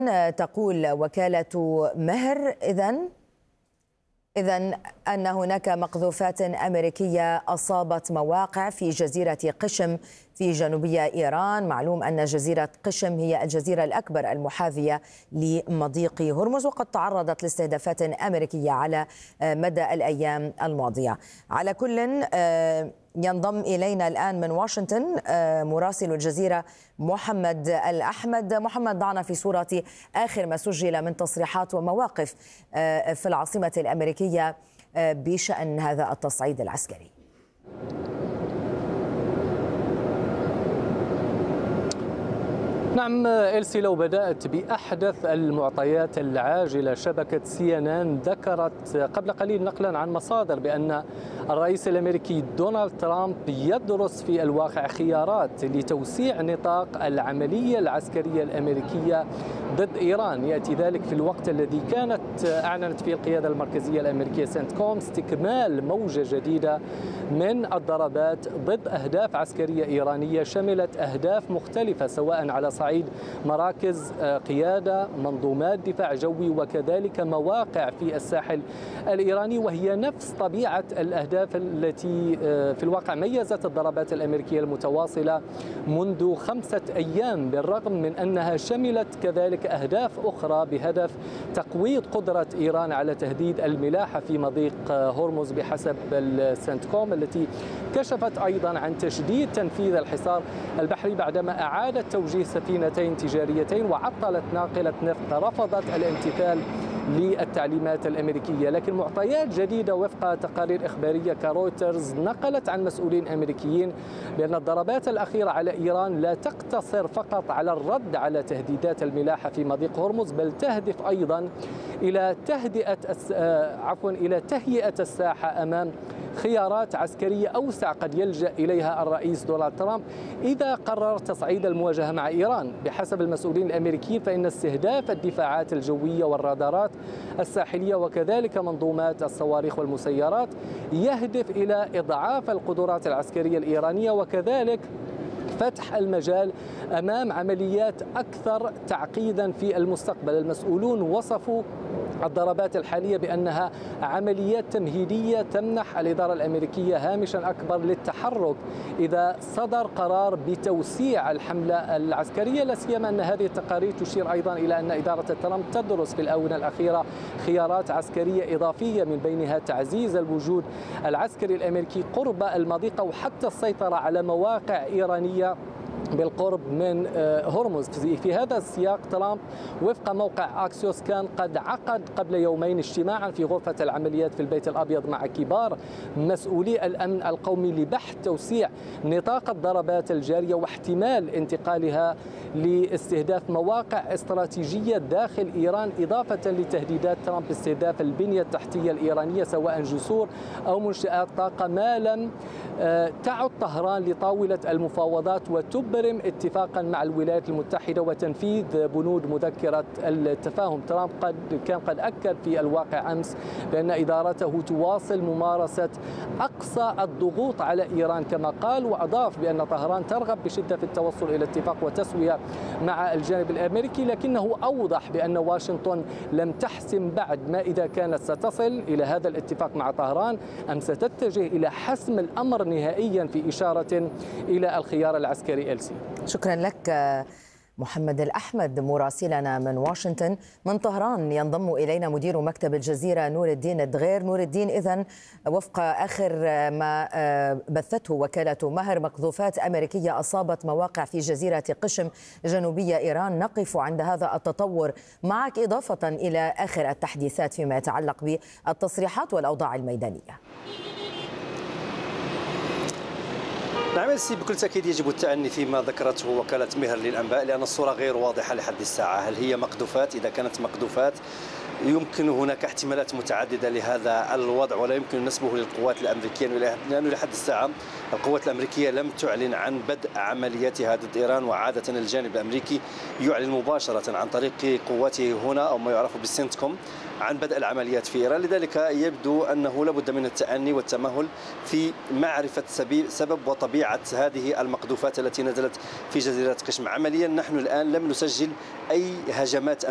تقول وكالة مهر إذن أن هناك مقذوفات أمريكية أصابت مواقع في جزيرة قشم في جنوبية إيران. معلوم أن جزيرة قشم هي الجزيرة الأكبر المحاذية لمضيق هرمز، وقد تعرضت لاستهدافات أمريكية على مدى الأيام الماضية. على كل، ينضم إلينا الآن من واشنطن مراسل الجزيرة محمد الأحمد. محمد، ضعنا في صورة آخر ما سجل من تصريحات ومواقف في العاصمة الأمريكية بشأن هذا التصعيد العسكري. نعم إلسي، لو بدأت بأحدث المعطيات العاجلة، شبكة CNN ذكرت قبل قليل نقلا عن مصادر بأن الرئيس الأمريكي دونالد ترامب يدرس في الواقع خيارات لتوسيع نطاق العملية العسكرية الأمريكية ضد إيران. يأتي ذلك في الوقت الذي أعلنت فيه القيادة المركزية الأمريكية سنتكوم استكمال موجة جديدة من الضربات ضد أهداف عسكرية إيرانية شملت أهداف مختلفة، سواء على صعيد مراكز قيادة، منظومات دفاع جوي، وكذلك مواقع في الساحل الإيراني، وهي نفس طبيعة الأهداف التي في الواقع ميزت الضربات الأمريكية المتواصلة منذ 5 أيام، بالرغم من أنها شملت كذلك أهداف أخرى بهدف تقويض قدرة إيران على تهديد الملاحة في مضيق هرمز بحسب السنتكوم، التي كشفت أيضا عن تشديد تنفيذ الحصار البحري بعدما أعادت توجيه سفينتين تجاريتين وعطلت ناقلة نفط رفضت الامتثال للتعليمات الأمريكية. لكن معطيات جديدة وفق تقارير إخبارية كرويترز نقلت عن مسؤولين أمريكيين بأن الضربات الأخيرة على إيران لا تقتصر فقط على الرد على تهديدات الملاحة في مضيق هرمز، بل تهدف أيضا إلى تهيئة الساحة أمام خيارات عسكرية أوسع قد يلجأ إليها الرئيس دونالد ترامب إذا قرر تصعيد المواجهة مع إيران. بحسب المسؤولين الأمريكيين فإن استهداف الدفاعات الجوية والرادارات الساحلية وكذلك منظومات الصواريخ والمسيرات يهدف إلى إضعاف القدرات العسكرية الإيرانية، وكذلك فتح المجال أمام عمليات أكثر تعقيدا في المستقبل. المسؤولون وصفوا الضربات الحالية بأنها عمليات تمهيدية تمنح الإدارة الأمريكية هامشا أكبر للتحرك إذا صدر قرار بتوسيع الحملة العسكرية، لا سيما أن هذه التقارير تشير أيضا إلى أن إدارة ترامب تدرس في الآونة الأخيرة خيارات عسكرية إضافية، من بينها تعزيز الوجود العسكري الأمريكي قرب المضيق وحتى السيطرة على مواقع إيرانية بالقرب من هرمز. في هذا السياق ترامب وفق موقع أكسيوس كان قد عقد قبل يومين اجتماعا في غرفة العمليات في البيت الأبيض مع كبار مسؤولي الأمن القومي لبحث توسيع نطاق الضربات الجارية واحتمال انتقالها لاستهداف مواقع استراتيجية داخل إيران، إضافة لتهديدات ترامب باستهداف البنية التحتية الإيرانية سواء جسور أو منشآت طاقة، ما لم تعد طهران لطاولة المفاوضات وتبرم اتفاقا مع الولايات المتحدة وتنفيذ بنود مذكرة التفاهم. ترامب كان قد أكد في الواقع أمس بأن إدارته تواصل ممارسة أقصى الضغوط على إيران كما قال، وأضاف بأن طهران ترغب بشدة في التوصل إلى اتفاق وتسوية مع الجانب الأمريكي، لكنه أوضح بأن واشنطن لم تحسم بعد ما إذا كانت ستصل إلى هذا الاتفاق مع طهران أم ستتجه إلى حسم الأمر نهائيا، في إشارة إلى الخيار العسكري. إلسي، شكرا لك محمد الأحمد مراسلنا من واشنطن. من طهران ينضم إلينا مدير مكتب الجزيرة نور الدين الدغير. نور الدين، إذن وفق آخر ما بثته وكالة مهر، مقذوفات أمريكية أصابت مواقع في جزيرة قشم جنوبية إيران. نقف عند هذا التطور معك إضافة إلى آخر التحديثات فيما يتعلق بالتصريحات والأوضاع الميدانية. نعم إلسي، بكل تأكيد يجب التأني فيما ذكرته وكالة مهر للأنباء، لأن الصورة غير واضحة لحد الساعة. هل هي مقذوفات؟ إذا كانت مقذوفات يمكن هناك احتمالات متعددة لهذا الوضع ولا يمكن نسبه للقوات الأمريكية، لأنه لحد الساعة القوات الأمريكية لم تعلن عن بدء عملياتها ضد إيران، وعادة الجانب الأمريكي يعلن مباشرة عن طريق قواته هنا أو ما يعرف بالسنتكوم عن بدء العمليات في إيران. لذلك يبدو أنه لابد من التأني والتمهل في معرفة سبب وطبيعة هذه المقذوفات التي نزلت في جزيرة قشم. عمليا نحن الآن لم نسجل أي هجمات